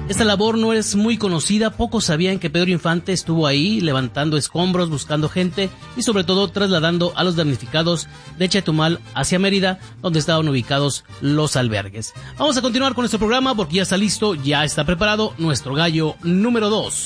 Esta labor no es muy conocida, pocos sabían que Pedro Infante estuvo ahí levantando escombros, buscando gente y sobre todo trasladando a los damnificados de Chetumal hacia Mérida, donde estaban ubicados los albergues. Vamos a continuar con nuestro programa porque ya está listo, ya está preparado nuestro gallo número 2.